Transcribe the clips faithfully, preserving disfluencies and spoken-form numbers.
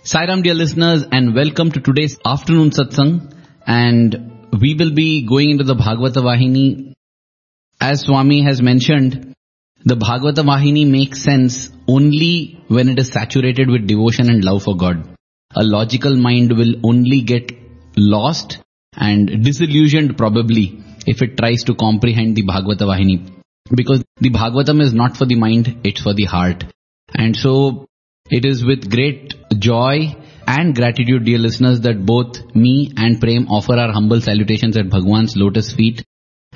Sairam, dear listeners, and welcome to today's afternoon satsang. And we will be going into the Bhagavata Vahini. As Swami has mentioned, the Bhagavata Vahini makes sense only when it is saturated with devotion and love for God. A logical mind will only get lost and disillusioned probably if it tries to comprehend the Bhagavata Vahini. Because the Bhagavatam is not for the mind, it's for the heart. And so it is with great joy and gratitude, dear listeners, that both me and Prem offer our humble salutations at Bhagwan's lotus feet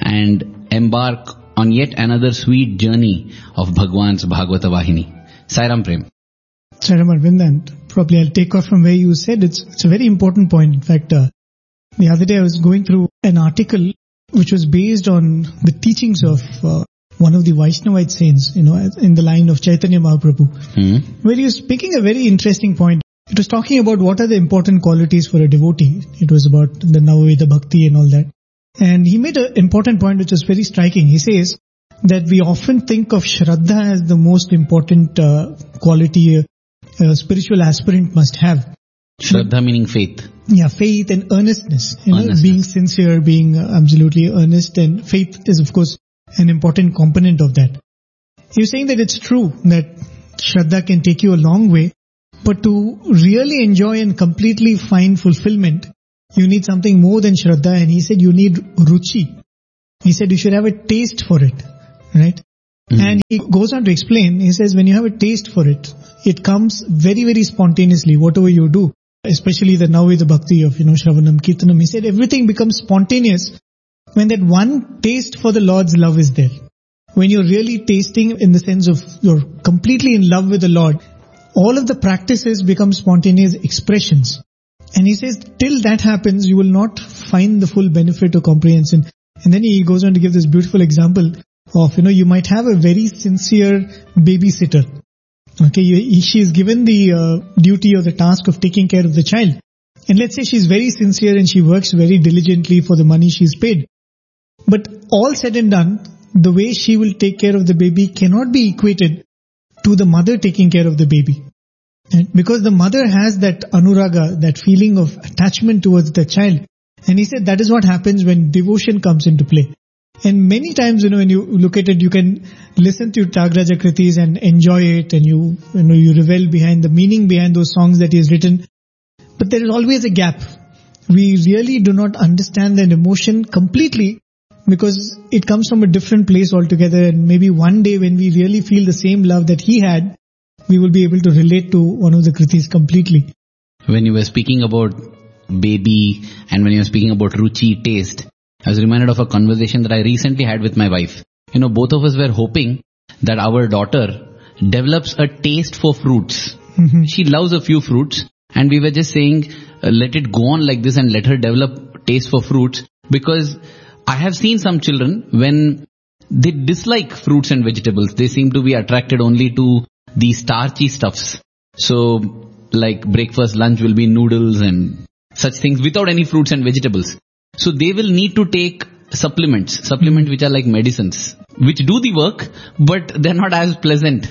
and embark on yet another sweet journey of Bhagwan's Bhagavata Vahini. Sairam, Prem. Sairam Arvind, and probably I'll take off from where you said. It's, it's a very important point. In fact, uh, the other day I was going through an article which was based on the teachings of uh, one of the Vaishnavite saints, you know, in the line of Chaitanya Mahaprabhu, hmm. where he was making a very interesting point. It was talking about what are the important qualities for a devotee. It was about the Navaveda Bhakti and all that. And he made an important point which was very striking. He says that we often think of Shraddha as the most important uh, quality a, a spiritual aspirant must have. Shraddha but, meaning faith. Yeah, faith and earnestness. You earnestness. know, being sincere, being absolutely earnest, and faith is of course an important component of that. He was saying that it's true that Shraddha can take you a long way, but to really enjoy and completely find fulfillment, you need something more than Shraddha, and he said you need Ruchi. He said you should have a taste for it, right? Mm-hmm. And he goes on to explain, he says when you have a taste for it, it comes very, very spontaneously, whatever you do, especially the Navaveda Bhakti of, you know, Shravanam, Kirtanam. He said everything becomes spontaneous when that one taste for the Lord's love is there. When you're really tasting in the sense of you're completely in love with the Lord, all of the practices become spontaneous expressions. And he says, till that happens, you will not find the full benefit or comprehension. And then he goes on to give this beautiful example of, you know, you might have a very sincere babysitter. Okay, you, she is given the uh, duty or the task of taking care of the child. And let's say she's very sincere and she works very diligently for the money she's paid. But all said and done, the way she will take care of the baby cannot be equated to the mother taking care of the baby. And because the mother has that anuraga, that feeling of attachment towards the child. And he said that is what happens when devotion comes into play. And many times, you know, when you look at it, you can listen to Tyagaraja Kritis and enjoy it, and you, you know, you revel behind the meaning behind those songs that he has written. But there is always a gap. We really do not understand that emotion completely, because it comes from a different place altogether, and maybe one day when we really feel the same love that he had, we will be able to relate to one of the Kritis completely. When you were speaking about baby and when you were speaking about ruchi, taste, I was reminded of a conversation that I recently had with my wife. You know, both of us were hoping that our daughter develops a taste for fruits. Mm-hmm. She loves a few fruits, and we were just saying, uh, let it go on like this and let her develop taste for fruits, because I have seen some children, when they dislike fruits and vegetables, they seem to be attracted only to the starchy stuffs. So, like breakfast, lunch will be noodles and such things without any fruits and vegetables. So they will need to take supplements, supplements which are like medicines, which do the work, but they're not as pleasant.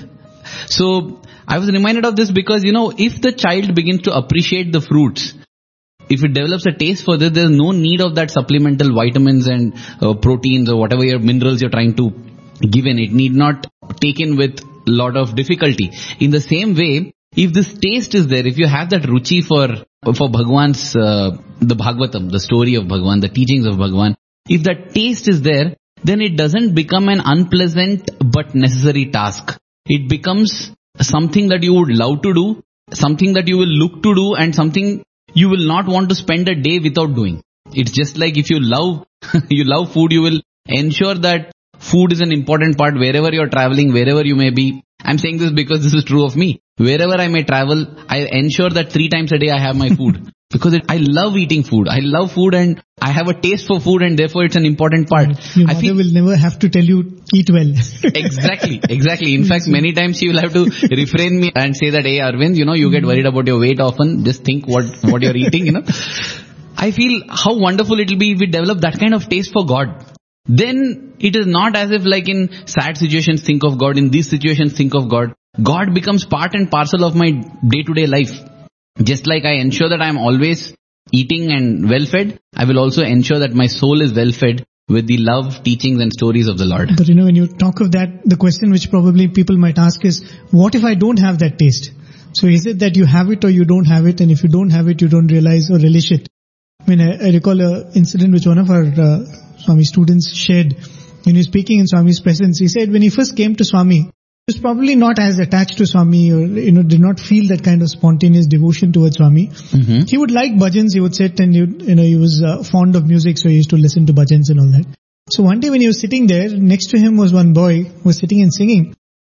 So I was reminded of this because, you know, if the child begins to appreciate the fruits, if it develops a taste for this, there's no need of that supplemental vitamins and uh, proteins or whatever your minerals you're trying to give in. It need not take in with a lot of difficulty. In the same way, if this taste is there, if you have that ruchi for for Bhagwan's, uh, the Bhagavatam, the story of Bhagwan, the teachings of Bhagwan, if that taste is there, then it doesn't become an unpleasant but necessary task. It becomes something that you would love to do, something that you will look to do, and something you will not want to spend a day without doing. It's just like if you love, you love food, you will ensure that food is an important part wherever you're traveling, wherever you may be. I'm saying this because this is true of me. Wherever I may travel, I ensure that three times a day I have my food. Because it, I love eating food. I love food and I have a taste for food, and therefore it's an important part. Your I mother feel will never have to tell you, eat well. Exactly, exactly. In fact, many times she will have to refrain me and say that, hey Arvind, you know, you get worried about your weight often. Just think what, what you're eating, you know. I feel how wonderful it will be if we develop that kind of taste for God. Then it is not as if like in sad situations think of God, in these situations think of God. God becomes part and parcel of my day-to-day life. Just like I ensure that I am always eating and well fed, I will also ensure that my soul is well fed with the love, teachings and stories of the Lord. But you know, when you talk of that, the question which probably people might ask is, what if I don't have that taste? So is it that you have it or you don't have it? And if you don't have it, you don't realize or relish it. I mean, I, I recall an incident which one of our uh, Swami students shared. When he was speaking in Swami's presence, he said when he first came to Swami, he was probably not as attached to Swami, or you know, did not feel that kind of spontaneous devotion towards Swami. Mm-hmm. He would like bhajans, he would sit and he would, you know, he was uh, fond of music, so he used to listen to bhajans and all that. So one day when he was sitting there, next to him was one boy who was sitting and singing.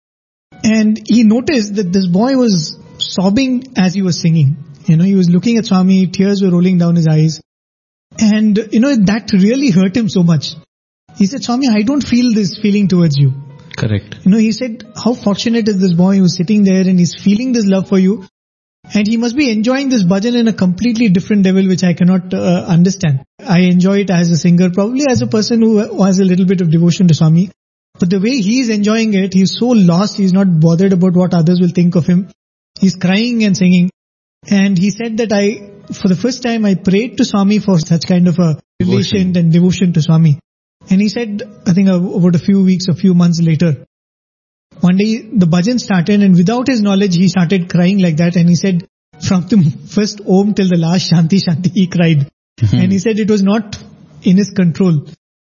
And he noticed that this boy was sobbing as he was singing. You know, he was looking at Swami, tears were rolling down his eyes. And, you know, that really hurt him so much. He said, Swami, I don't feel this feeling towards you. Correct. You know, he said, how fortunate is this boy who's sitting there and he's feeling this love for you. And he must be enjoying this bhajan in a completely different level, which I cannot uh, understand. I enjoy it as a singer, probably as a person who, who has a little bit of devotion to Swami. But the way he's enjoying it, he's so lost, he's not bothered about what others will think of him. He's crying and singing. And he said that I, for the first time, I prayed to Swami for such kind of a relation and devotion to Swami. And he said, I think about a few weeks, a few months later, one day the bhajan started and without his knowledge, he started crying like that. And he said, from the first Om till the last Shanti Shanti, he cried. Mm-hmm. And he said it was not in his control.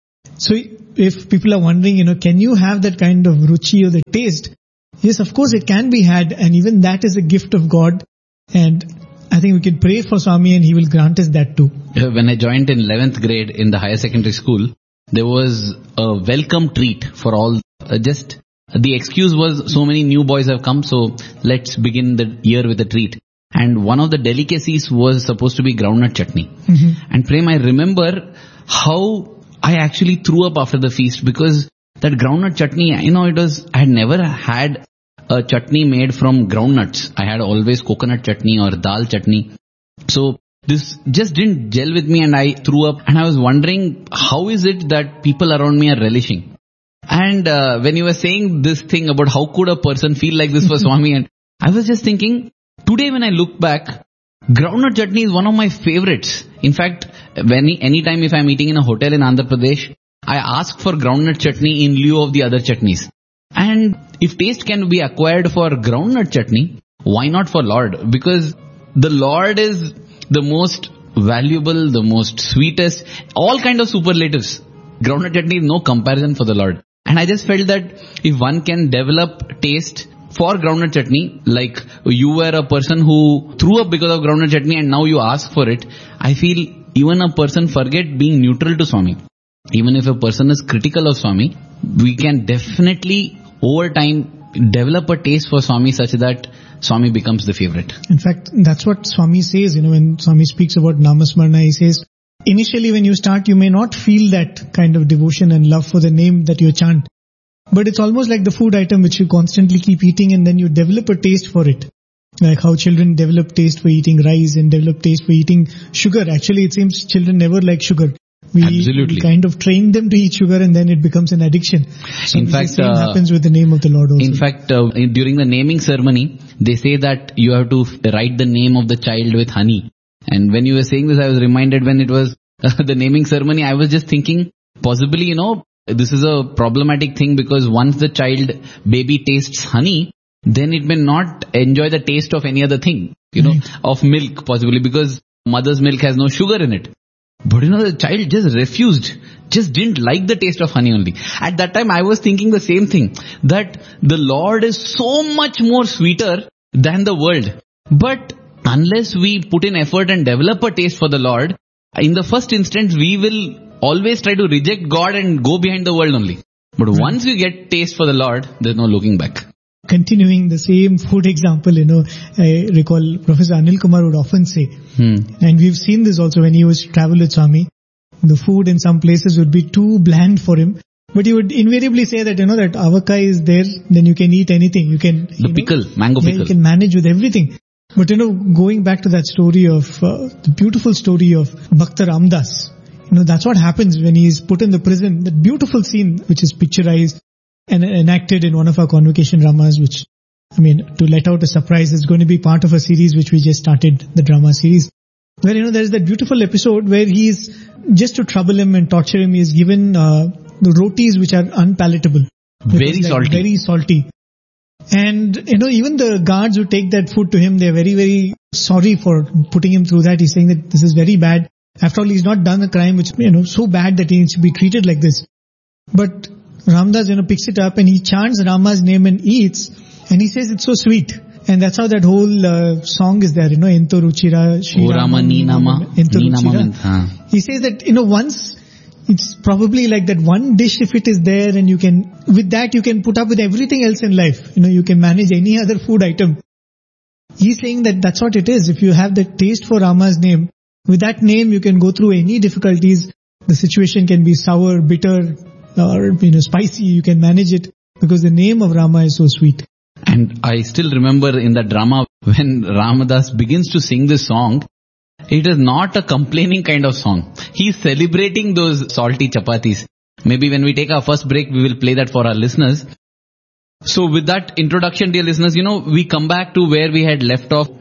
So if people are wondering, you know, can you have that kind of ruchi or the taste? Yes, of course it can be had. And even that is a gift of God. And I think we can pray for Swami and he will grant us that too. When I joined in eleventh grade in the higher secondary school, there was a welcome treat for all. Uh, just the excuse was so many new boys have come, so let's begin the year with a treat. And one of the delicacies was supposed to be groundnut chutney. Mm-hmm. And Prem, I remember how I actually threw up after the feast because that groundnut chutney, you know, it was, I had never had a chutney made from groundnuts. I had always coconut chutney or dal chutney. So this just didn't gel with me and I threw up, and I was wondering how is it that people around me are relishing. And uh, when you were saying this thing about how could a person feel like this for Swami, and I was just thinking, today when I look back, groundnut chutney is one of my favorites. In fact, when anytime if I'm eating in a hotel in Andhra Pradesh, I ask for groundnut chutney in lieu of the other chutneys. And if taste can be acquired for groundnut chutney, why not for Lord? Because the Lord is the most valuable, the most sweetest, all kind of superlatives. Groundnut chutney is no comparison for the Lord. And I just felt that if one can develop taste for groundnut chutney, like you were a person who threw up because of groundnut chutney and now you ask for it, I feel even a person forget being neutral to Swami. Even if a person is critical of Swami, we can definitely over time develop a taste for Swami such that Swami becomes the favorite. In fact, that's what Swami says, you know, when Swami speaks about Namasmarana, he says, initially when you start, you may not feel that kind of devotion and love for the name that you chant. But it's almost like the food item which you constantly keep eating and then you develop a taste for it. Like how children develop taste for eating rice and develop taste for eating sugar. Actually, it seems children never like sugar. We, Absolutely. we kind of train them to eat sugar and then it becomes an addiction. So in fact, the same uh, happens with the name of the Lord also. In fact, uh, during the naming ceremony, they say that you have to write the name of the child with honey. And when you were saying this, I was reminded when it was uh, the naming ceremony, I was just thinking, possibly, you know, this is a problematic thing because once the child, baby tastes honey, then it may not enjoy the taste of any other thing, you know, right. Of milk possibly because mother's milk has no sugar in it. But you know, the child just refused, just didn't like the taste of honey only. At that time, I was thinking the same thing, that the Lord is so much more sweeter than the world. But unless we put in effort and develop a taste for the Lord, in the first instance, we will always try to reject God and go behind the world only. But right. Once we get taste for the Lord, there's no looking back. Continuing the same food example, you know, I recall Professor Anil Kumar would often say, hmm. and we've seen this also when he was travel with Swami, the food in some places would be too bland for him, but he would invariably say that, you know, that avakai is there, then you can eat anything. You can, the you pickle, know, mango yeah, pickle. You can manage with everything. But you know, going back to that story of, uh, the beautiful story of Bhakta Ramdas, you know, that's what happens when he is put in the prison, that beautiful scene which is picturized and enacted in one of our convocation ramas, which I mean, to let out a surprise, it's going to be part of a series which we just started, the drama series. Where, you know, there's that beautiful episode where he's, just to trouble him and torture him, he's given uh, the rotis which are unpalatable. Very like salty. Very salty. And, you know, even the guards who take that food to him, they're very, very sorry for putting him through that. He's saying that this is very bad. After all, he's not done a crime which, you know, so bad that he needs to be treated like this. But Ramdas, you know, picks it up and he chants Rama's name and eats. And he says it's so sweet. And that's how that whole uh, song is there, you know, Ento Ruchira, Shri O Rama Ninama, Ento Ninama. Ruchira. He says that, you know, once, it's probably like that one dish if it is there and you can, with that you can put up with everything else in life. You know, you can manage any other food item. He's saying that that's what it is. If you have the taste for Rama's name, with that name you can go through any difficulties. The situation can be sour, bitter, or, you know, spicy. You can manage it because the name of Rama is so sweet. And I still remember in the drama when Ramadas begins to sing this song, it is not a complaining kind of song. He is celebrating those salty chapatis. Maybe when we take our first break, we will play that for our listeners. So with that introduction, dear listeners, you know, we come back to where we had left off.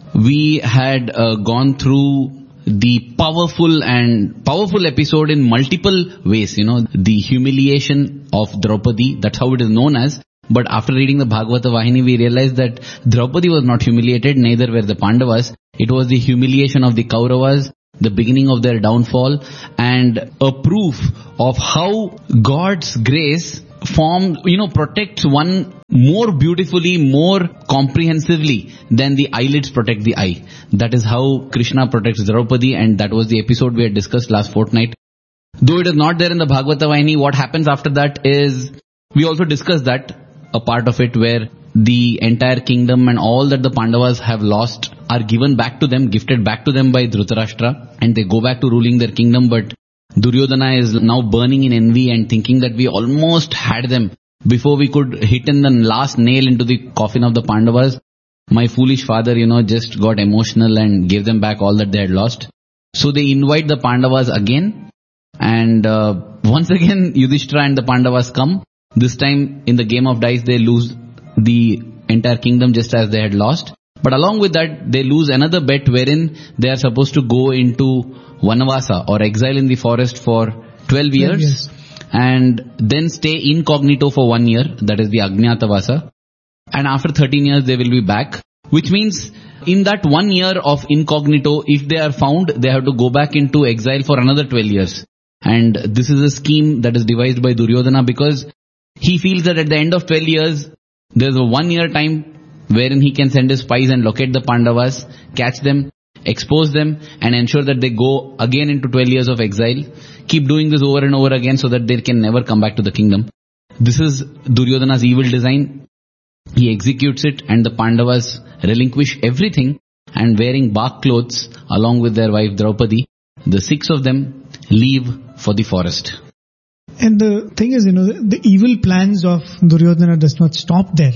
We had uh, gone through the powerful and powerful episode in multiple ways, you know, the humiliation of Draupadi, that's how it is known as. But after reading the Bhagavata Vahini, we realized that Draupadi was not humiliated, neither were the Pandavas. It was the humiliation of the Kauravas, the beginning of their downfall, and a proof of how God's grace form, you know, protects one more beautifully, more comprehensively than the eyelids protect the eye. That is how Krishna protects Draupadi, and that was the episode we had discussed last fortnight. Though it is not there in the Bhagavata Vahini, what happens after that is, we also discussed that, a part of it where the entire kingdom and all that the Pandavas have lost are given back to them, gifted back to them by Dhritarashtra, and they go back to ruling their kingdom. But Duryodhana is now burning in envy and thinking that we almost had them before we could hit in the last nail into the coffin of the Pandavas. My foolish father, you know, just got emotional and gave them back all that they had lost. So they invite the Pandavas again, and uh, once again Yudhishthira and the Pandavas come. This time in the game of dice they lose the entire kingdom just as they had lost. But along with that they lose another bet wherein they are supposed to go into Vanavasa or exile in the forest for twelve years, yes. and then stay incognito for one year, that is the Ajñatavasa. And after thirteen years they will be back, which means in that one year of incognito, if they are found, they have to go back into exile for another twelve years. And this is a scheme that is devised by Duryodhana because he feels that at the end of twelve years, there's a one year time wherein he can send his spies and locate the Pandavas, catch them, expose them, and ensure that they go again into twelve years of exile. Keep doing this over and over again so that they can never come back to the kingdom. This is Duryodhana's evil design. He executes it, and the Pandavas relinquish everything, and wearing bark clothes along with their wife Draupadi, the six of them leave for the forest. And the thing is, you know, the, the evil plans of Duryodhana does not stop there.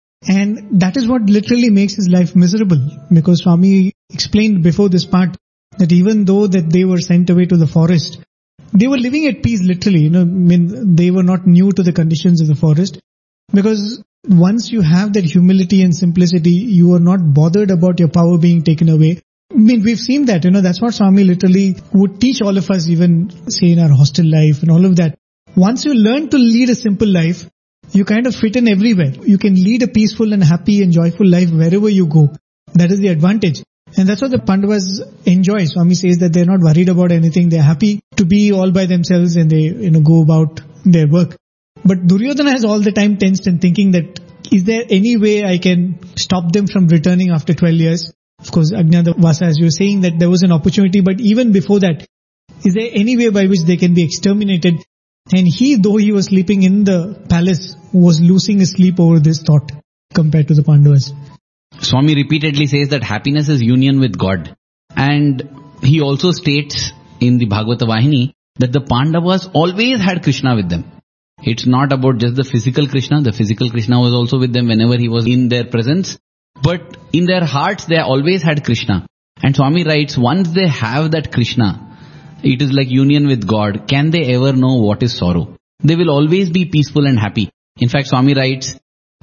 And that is what literally makes his life miserable. Because Swami explained before this part that even though that they were sent away to the forest, they were living at peace literally. You know, I mean, they were not new to the conditions of the forest. Because once you have that humility and simplicity, you are not bothered about your power being taken away. I mean, we've seen that, you know, that's what Swami literally would teach all of us, even say in our hostel life and all of that. Once you learn to lead a simple life, you kind of fit in everywhere. You can lead a peaceful and happy and joyful life wherever you go. That is the advantage. And that's what the Pandavas enjoy. Swami says that they're not worried about anything. They're happy to be all by themselves and they, you know, go about their work. But Duryodhana has all the time tensed and thinking that, is there any way I can stop them from returning after twelve years? Of course, Ajñatavasa, as you were saying, that there was an opportunity, but even before that, is there any way by which they can be exterminated? And he, though he was sleeping in the palace, was losing his sleep over this thought compared to the Pandavas. Swami repeatedly says that happiness is union with God. And he also states in the Bhagavata Vahini that the Pandavas always had Krishna with them. It's not about just the physical Krishna. The physical Krishna was also with them whenever he was in their presence. But in their hearts, they always had Krishna. And Swami writes, once they have that Krishna, it is like union with God. Can they ever know what is sorrow? They will always be peaceful and happy. In fact, Swami writes,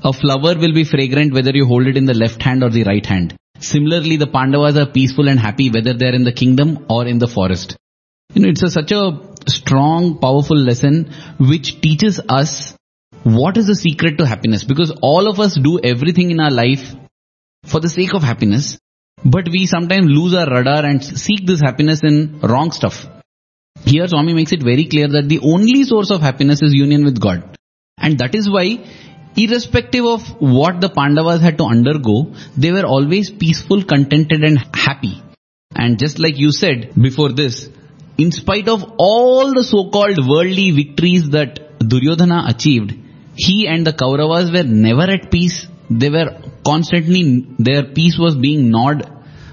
A flower will be fragrant whether you hold it in the left hand or the right hand. Similarly, the Pandavas are peaceful and happy whether they are in the kingdom or in the forest. You know, it's a, such a strong, powerful lesson which teaches us what is the secret to happiness. Because all of us do everything in our life for the sake of happiness, but we sometimes lose our radar and seek this happiness in wrong stuff. Here Swami makes it very clear that the only source of happiness is union with God. And that is why, irrespective of what the Pandavas had to undergo, they were always peaceful, contented and happy. And just like you said before this, in spite of all the so-called worldly victories that Duryodhana achieved, he and the Kauravas were never at peace. They were constantly, their peace was being gnawed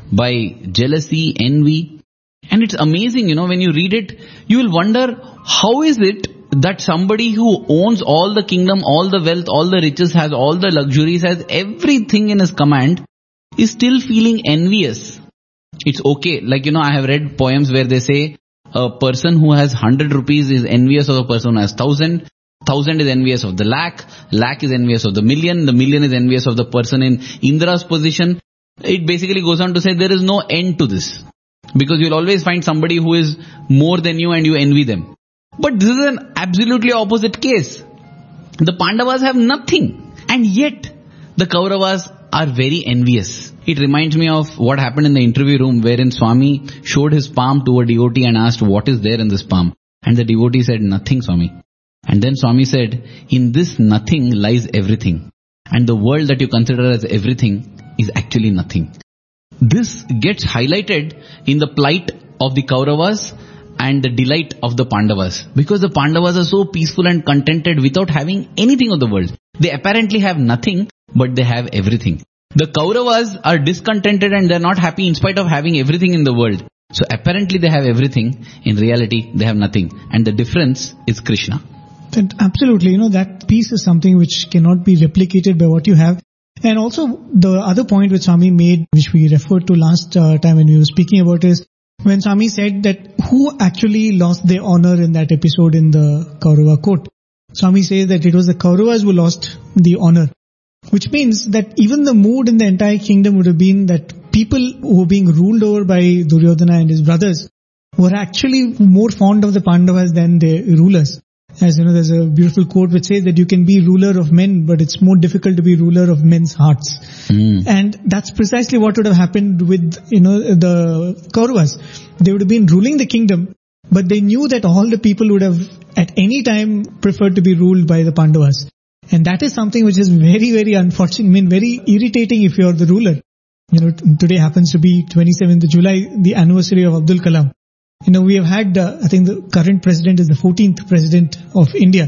by jealousy, envy. And it's amazing, you know, when you read it, you will wonder, how is it that somebody who owns all the kingdom, all the wealth, all the riches, has all the luxuries, has everything in his command, is still feeling envious? It's okay. Like, you know, I have read poems where they say a person who has hundred rupees is envious of a person who has thousand. Thousand is envious of the lakh. Lakh is envious of the million. The million is envious of the person in Indra's position. It basically goes on to say there is no end to this. Because you'll always find somebody who is more than you and you envy them. But this is an absolutely opposite case. The Pandavas have nothing. And yet, the Kauravas are very envious. It reminds me of what happened in the interview room wherein Swami showed his palm to a devotee and asked, what is there in this palm? And the devotee said, nothing, Swami. And then Swami said, in this nothing lies everything. And the world that you consider as everything is actually nothing. This gets highlighted in the plight of the Kauravas and the delight of the Pandavas. Because the Pandavas are so peaceful and contented without having anything of the world. They apparently have nothing, but they have everything. The Kauravas are discontented and they're not happy in spite of having everything in the world. So apparently they have everything. In reality, they have nothing. And the difference is Krishna. And absolutely, you know, that piece is something which cannot be replicated by what you have. And also the other point which Swami made, which we referred to last uh, time when we were speaking about, is when Swami said that who actually lost their honor in that episode in the Kaurava court. Swami says that it was the Kauravas who lost the honor. Which means that even the mood in the entire kingdom would have been that people who were being ruled over by Duryodhana and his brothers were actually more fond of the Pandavas than their rulers. As you know, there's a beautiful quote which says that you can be ruler of men, but it's more difficult to be ruler of men's hearts. Mm. And that's precisely what would have happened with, you know, the Kauravas. They would have been ruling the kingdom, but they knew that all the people would have at any time preferred to be ruled by the Pandavas. And that is something which is very, very unfortunate, I mean, very irritating if you're the ruler. You know, today happens to be twenty-seventh of July, the anniversary of Abdul Kalam. You know, we have had, uh, I think the current president is the fourteenth president of India.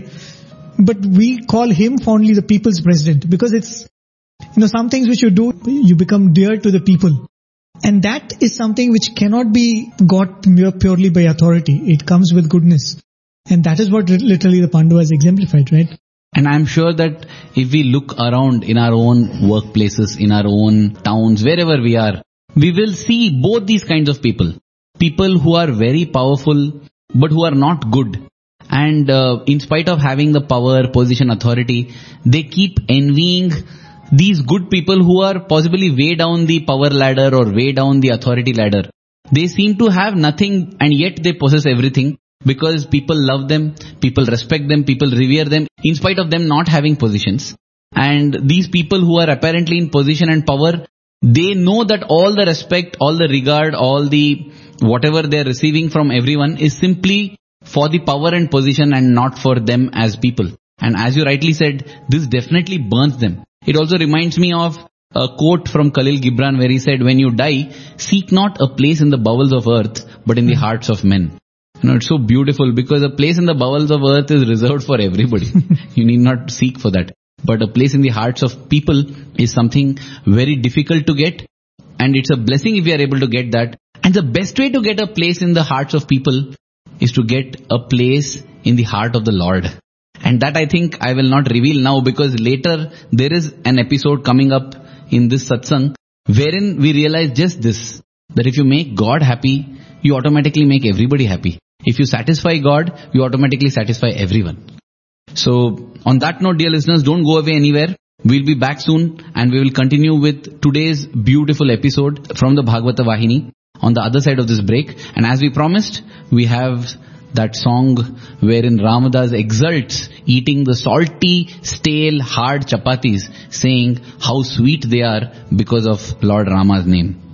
But we call him fondly the people's president because it's, you know, some things which you do, you become dear to the people. And that is something which cannot be got purely by authority. It comes with goodness. And that is what literally the Pandavas exemplified, right? And I'm sure that if we look around in our own workplaces, in our own towns, wherever we are, we will see both these kinds of people. People who are very powerful, but who are not good. And uh, in spite of having the power, position, authority, they keep envying these good people who are possibly way down the power ladder or way down the authority ladder. They seem to have nothing and yet they possess everything because people love them, people respect them, people revere them in spite of them not having positions. And these people who are apparently in position and power, they know that all the respect, all the regard, all the whatever they are receiving from everyone is simply for the power and position and not for them as people. And as you rightly said, this definitely burns them. It also reminds me of a quote from Khalil Gibran where he said, when you die, seek not a place in the bowels of earth, but in the hearts of men. You know, it's so beautiful because a place in the bowels of earth is reserved for everybody. You need not seek for that. But a place in the hearts of people is something very difficult to get. And it's a blessing if we are able to get that. And the best way to get a place in the hearts of people is to get a place in the heart of the Lord. And that I think I will not reveal now because later there is an episode coming up in this satsang wherein we realize just this, that if you make God happy, you automatically make everybody happy. If you satisfy God, you automatically satisfy everyone. So on that note, dear listeners, don't go away anywhere. We'll be back soon and we will continue with today's beautiful episode from the Bhagavata Vahini on the other side of this break. And as we promised, we have that song wherein Ramadas exults eating the salty, stale, hard chapatis, saying how sweet they are because of Lord Rama's name.